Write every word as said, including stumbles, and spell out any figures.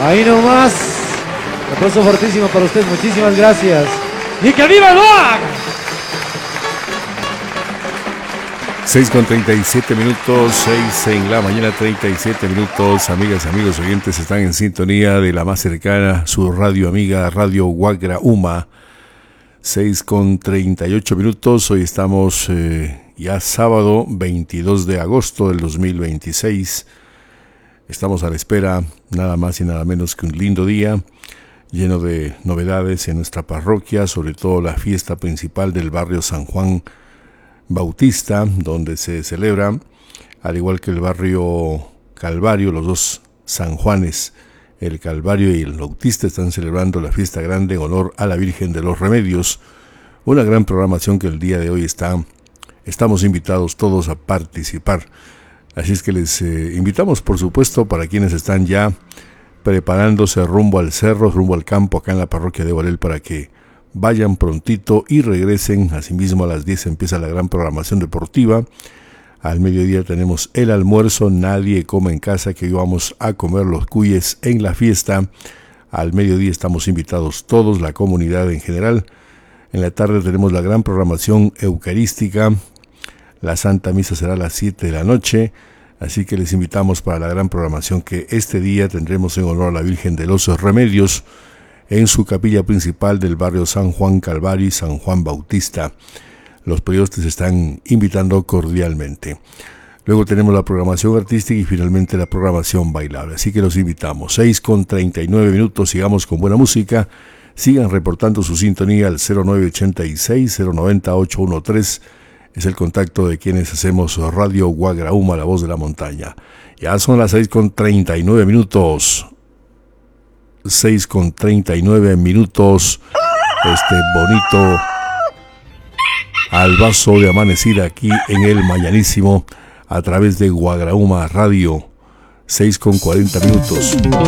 Ahí nomás. Un aplauso fortísimo para usted, muchísimas gracias. ¡Y que viva el Oaxaca! seis con treinta y siete minutos, seis en la mañana, treinta y siete minutos. Amigas, amigos oyentes, están en sintonía de la más cercana, su radio amiga, Radio Guagrauma. seis con treinta y ocho minutos, hoy estamos eh, ya sábado veintidós de agosto del dos mil veintiséis. Estamos a la espera, nada más y nada menos que un lindo día, lleno de novedades en nuestra parroquia, sobre todo la fiesta principal del barrio San Juan Bautista, donde se celebra, al igual que el barrio Calvario, los dos San Juanes, el Calvario y el Bautista, están celebrando la fiesta grande en honor a la Virgen de los Remedios. Una gran programación que el día de hoy está, estamos invitados todos a participar. Así es que les eh, invitamos, por supuesto, para quienes están ya preparándose rumbo al cerro, rumbo al campo, acá en la parroquia de Guarel, para que vayan prontito y regresen. Asimismo, a las diez empieza la gran programación deportiva. Al mediodía tenemos el almuerzo, nadie come en casa, que hoy vamos a comer los cuyes en la fiesta. Al mediodía estamos invitados todos, la comunidad en general. En la tarde tenemos la gran programación eucarística. La Santa Misa será a las siete de la noche, así que les invitamos para la gran programación que este día tendremos en honor a la Virgen de los Remedios, en su capilla principal del barrio San Juan Calvario y San Juan Bautista. Los periodistas están invitando cordialmente. Luego tenemos la programación artística y finalmente la programación bailable. Así que los invitamos. seis con treinta y nueve minutos, sigamos con buena música. Sigan reportando su sintonía al cero nueve ochenta y seis, cero noventa, ochocientos trece. Es el contacto de quienes hacemos Radio Guagrauma, la voz de la montaña. Ya son las seis con treinta y nueve minutos. seis con treinta y nueve minutos. Este bonito albazo de amanecida aquí en el mañanísimo a través de Guagrauma Radio. seis con cuarenta minutos.